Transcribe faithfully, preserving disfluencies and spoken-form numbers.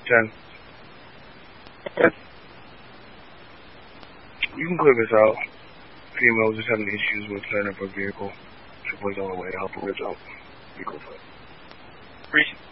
Ten. Ten. You can clear this out. Female just having issues with setting up a vehicle. She plays on the way to help her jump. You go for it. Three.